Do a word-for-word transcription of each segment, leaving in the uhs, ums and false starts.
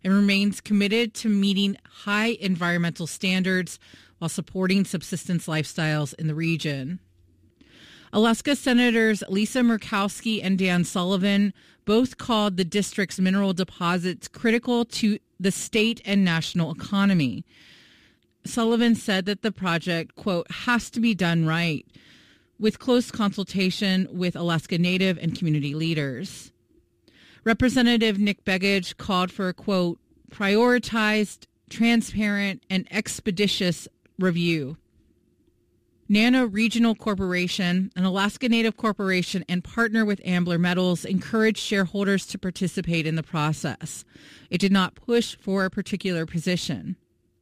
and remains committed to meeting high environmental standards while supporting subsistence lifestyles in the region. Alaska Senators Lisa Murkowski and Dan Sullivan both called the district's mineral deposits critical to the state and national economy. Sullivan said that the project, quote, has to be done right, with close consultation with Alaska Native and community leaders. Representative Nick Begich called for a, quote, prioritized, transparent, and expeditious review. NANA Regional Corporation, an Alaska Native corporation and partner with Ambler Metals, encouraged shareholders to participate in the process. It did not push for a particular position.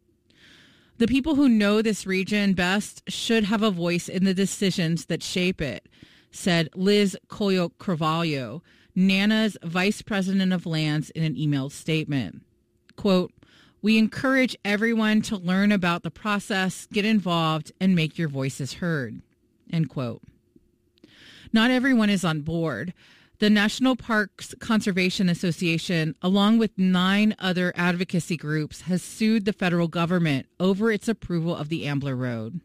The people who know this region best should have a voice in the decisions that shape it, said Liz Coyote-Carvalho, NANA's vice president of lands, in an emailed statement. Quote, we encourage everyone to learn about the process, get involved, and make your voices heard, end quote. Not everyone is on board. The National Parks Conservation Association, along with nine other advocacy groups, has sued the federal government over its approval of the Ambler Road.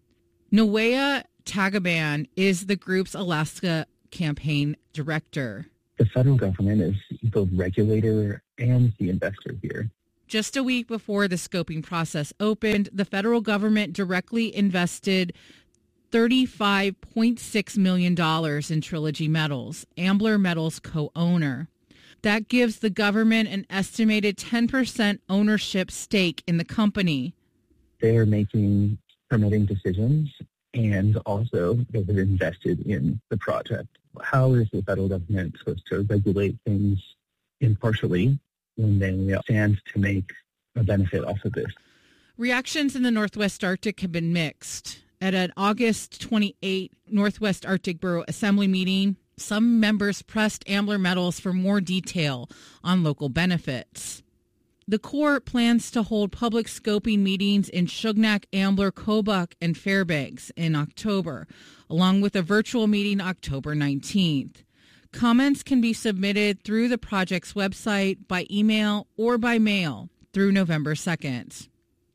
Nawea Tagaban is the group's Alaska campaign director. The federal government is both regulator and the investor here. Just a week before the scoping process opened, the federal government directly invested thirty-five point six million dollars in Trilogy Metals, Ambler Metals' co-owner. That gives the government an estimated ten percent ownership stake in the company. They are making permitting decisions, and also they've invested in the project. How is the federal government supposed to regulate things impartially when they stand to make a benefit off of this? Reactions in the Northwest Arctic have been mixed. At an August twenty-eighth Northwest Arctic Borough Assembly meeting, some members pressed Ambler Metals for more detail on local benefits. The Corps plans to hold public scoping meetings in Shugnak, Ambler, Kobuk, and Fairbanks in October, along with a virtual meeting October nineteenth. Comments can be submitted through the project's website, by email, or by mail through November second.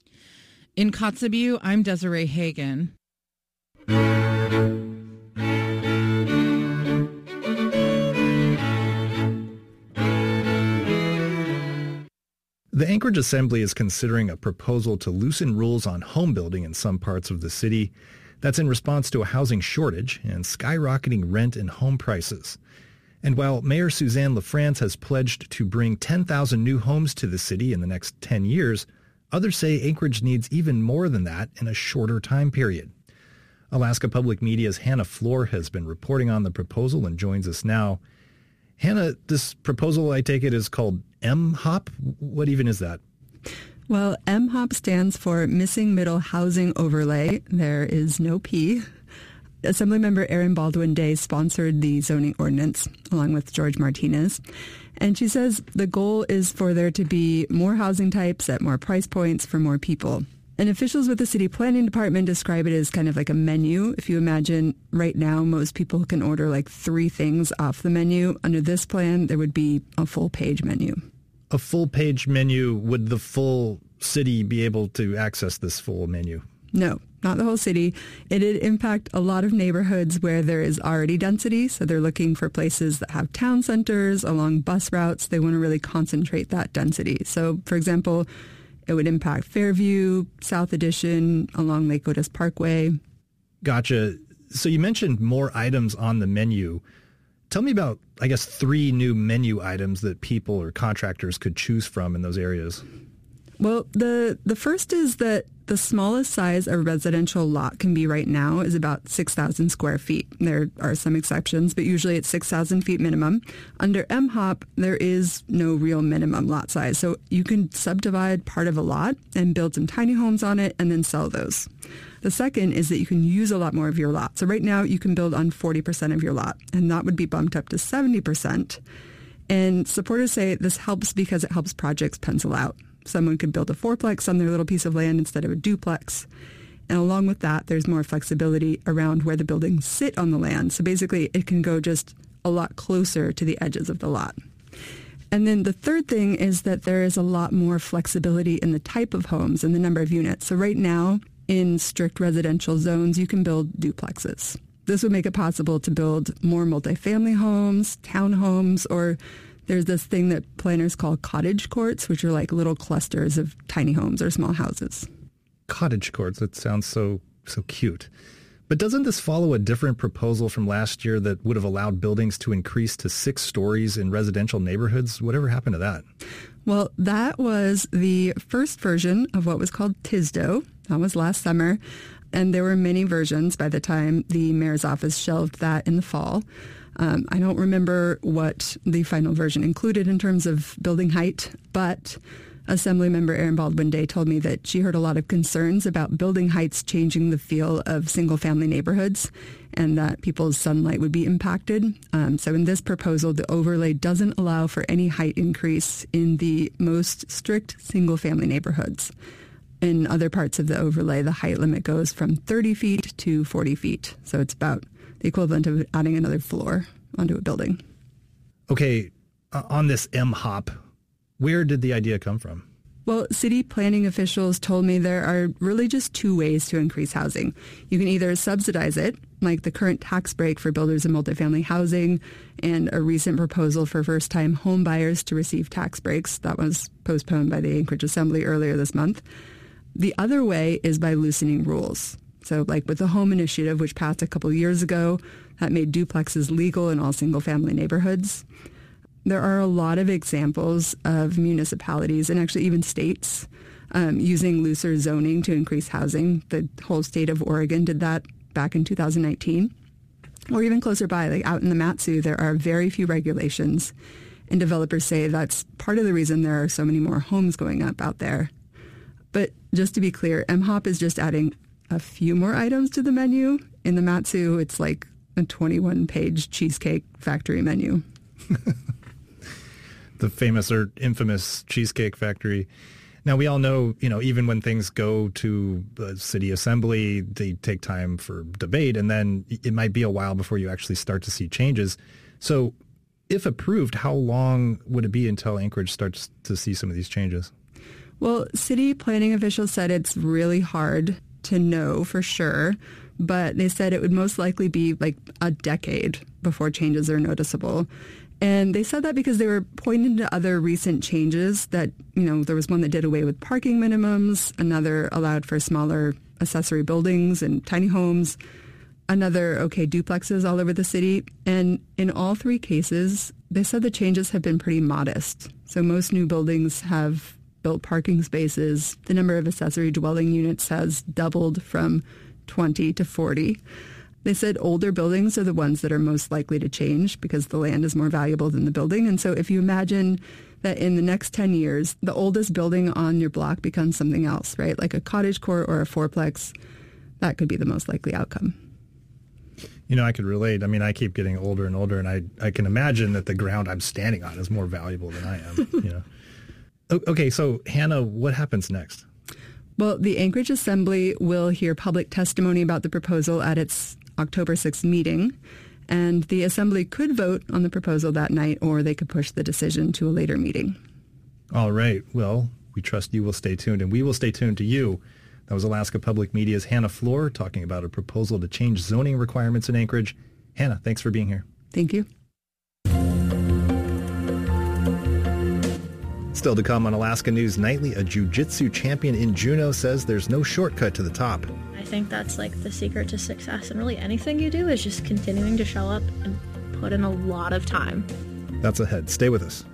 In Kotzebue, I'm Desiree Hagen. The Anchorage Assembly is considering a proposal to loosen rules on home building in some parts of the city. That's in response to a housing shortage and skyrocketing rent and home prices. And while Mayor Suzanne LaFrance has pledged to bring ten thousand new homes to the city in the next ten years, others say Anchorage needs even more than that in a shorter time period. Alaska Public Media's Hannah Floor has been reporting on the proposal and joins us now. Hannah, this proposal, I take it, is called M HOP. What even is that? Well, M HOP stands for Missing Middle Housing Overlay. There is no P. Assemblymember Erin Baldwin Day sponsored the zoning ordinance along with George Martinez. And she says the goal is for there to be more housing types at more price points for more people. And officials with the city planning department describe it as kind of like a menu. If you imagine right now, most people can order like three things off the menu. Under this plan, there would be a full page menu. A full page menu. Would the full city be able to access this full menu? No, not the whole city. It'd impact a lot of neighborhoods where there is already density. So they're looking for places that have town centers along bus routes. They want to really concentrate that density. So, for example, it would impact Fairview, South Addition, along Lake Otis Parkway. Gotcha. So you mentioned more items on the menu. Tell me about, I guess, three new menu items that people or contractors could choose from in those areas. Well, the the first is that the smallest size a residential lot can be right now is about six thousand square feet. There are some exceptions, but usually it's six thousand feet minimum. Under M HOP, there is no real minimum lot size. So you can subdivide part of a lot and build some tiny homes on it and then sell those. The second is that you can use a lot more of your lot. So right now you can build on forty percent of your lot, and that would be bumped up to seventy percent. And supporters say this helps because it helps projects pencil out. Someone could build a fourplex on their little piece of land instead of a duplex. And along with that, there's more flexibility around where the buildings sit on the land. So basically, it can go just a lot closer to the edges of the lot. And then the third thing is that there is a lot more flexibility in the type of homes and the number of units. So right now, in strict residential zones, you can build duplexes. This would make it possible to build more multifamily homes, townhomes, or there's this thing that planners call cottage courts, which are like little clusters of tiny homes or small houses. Cottage courts, that sounds so so cute. But doesn't this follow a different proposal from last year that would have allowed buildings to increase to six stories in residential neighborhoods? Whatever happened to that? Well, that was the first version of what was called Tisdo. That was last summer. And there were many versions by the time the mayor's office shelved that in the fall. Um, I don't remember what the final version included in terms of building height, but Assemblymember Erin Baldwin Day told me that she heard a lot of concerns about building heights changing the feel of single-family neighborhoods and that people's sunlight would be impacted. Um, so in this proposal, the overlay doesn't allow for any height increase in the most strict single-family neighborhoods. In other parts of the overlay, the height limit goes from thirty feet to forty feet. So it's about the equivalent of adding another floor onto a building. Okay, uh, on this M HOP, where did the idea come from? Well, city planning officials told me there are really just two ways to increase housing. You can either subsidize it, like the current tax break for builders of multifamily housing and a recent proposal for first-time home buyers to receive tax breaks. That was postponed by the Anchorage Assembly earlier this month. The other way is by loosening rules. So like with the Home Initiative, which passed a couple years ago, that made duplexes legal in all single-family neighborhoods. There are a lot of examples of municipalities and actually even states um, using looser zoning to increase housing. The whole state of Oregon did that back in two thousand nineteen. Or even closer by, like out in the Mat-Su, there are very few regulations. And developers say that's part of the reason there are so many more homes going up out there. But just to be clear, M HOP is just adding a few more items to the menu. In the Mat-Su, it's like a twenty-one page Cheesecake Factory menu. The famous or infamous Cheesecake Factory. Now, we all know, you know, even when things go to the city assembly, they take time for debate, and then it might be a while before you actually start to see changes. So if approved, how long would it be until Anchorage starts to see some of these changes? Well, city planning officials said it's really hard to know for sure, but they said it would most likely be like a decade before changes are noticeable. And they said that because they were pointing to other recent changes that, you know, there was one that did away with parking minimums, another allowed for smaller accessory buildings and tiny homes, another okay duplexes all over the city. And in all three cases, they said the changes have been pretty modest. So most new buildings have built parking spaces. The number of accessory dwelling units has doubled from twenty to forty. They said older buildings are the ones that are most likely to change because the land is more valuable than the building. And so if you imagine that in the next ten years, the oldest building on your block becomes something else, right? Like a cottage court or a fourplex, that could be the most likely outcome. You know, I could relate. I mean, I keep getting older and older, and I, I can imagine that the ground I'm standing on is more valuable than I am, you know. Okay, so Hannah, what happens next? Well, the Anchorage Assembly will hear public testimony about the proposal at its October sixth meeting, and the Assembly could vote on the proposal that night, or they could push the decision to a later meeting. All right. Well, we trust you will stay tuned, and we will stay tuned to you. That was Alaska Public Media's Hannah Floor talking about a proposal to change zoning requirements in Anchorage. Hannah, thanks for being here. Thank you. Still to come on Alaska News Nightly, a jiu-jitsu champion in Juneau says there's no shortcut to the top. I think that's like the secret to success, and really anything you do is just continuing to show up and put in a lot of time. That's ahead. Stay with us.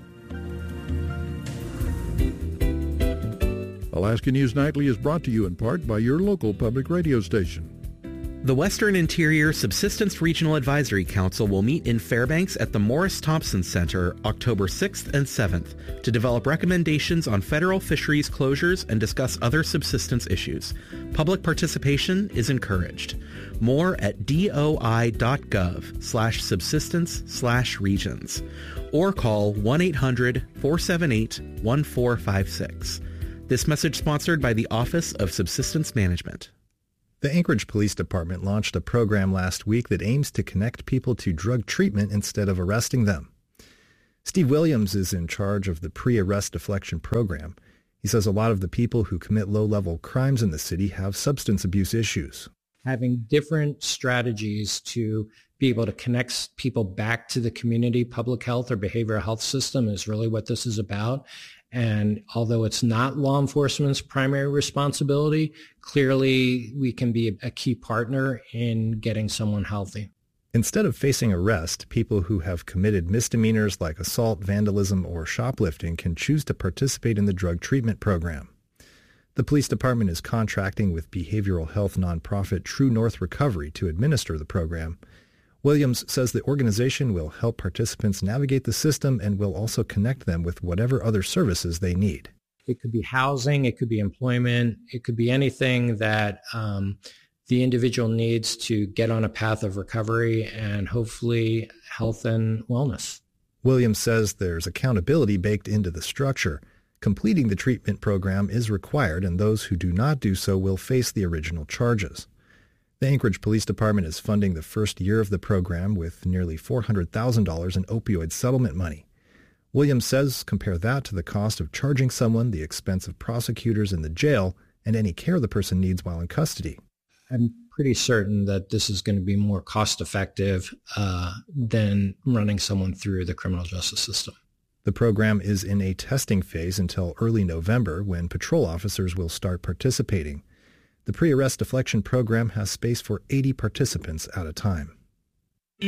Alaska News Nightly is brought to you in part by your local public radio station. The Western Interior Subsistence Regional Advisory Council will meet in Fairbanks at the Morris Thompson Center October sixth and seventh to develop recommendations on federal fisheries closures and discuss other subsistence issues. Public participation is encouraged. More at doi.gov slash subsistence slash regions or call one eight hundred four seven eight one four five six. This message sponsored by the Office of Subsistence Management. The Anchorage Police Department launched a program last week that aims to connect people to drug treatment instead of arresting them. Steve Williams is in charge of the pre-arrest deflection program. He says a lot of the people who commit low-level crimes in the city have substance abuse issues. Having different strategies to be able to connect people back to the community public health or behavioral health system is really what this is about. And although it's not law enforcement's primary responsibility, clearly we can be a key partner in getting someone healthy. Instead of facing arrest, people who have committed misdemeanors like assault, vandalism, or shoplifting can choose to participate in the drug treatment program. The police department is contracting with behavioral health nonprofit True North Recovery to administer the program. Williams says the organization will help participants navigate the system and will also connect them with whatever other services they need. It could be housing, it could be employment, it could be anything that um, the individual needs to get on a path of recovery and hopefully health and wellness. Williams says there's accountability baked into the structure. Completing the treatment program is required, and those who do not do so will face the original charges. The Anchorage Police Department is funding the first year of the program with nearly four hundred thousand dollars in opioid settlement money. Williams says compare that to the cost of charging someone, the expense of prosecutors in the jail, and any care the person needs while in custody. I'm pretty certain that this is going to be more cost-effective uh, than running someone through the criminal justice system. The program is in a testing phase until early November, when patrol officers will start participating. The pre-arrest deflection program has space for eighty participants at a time.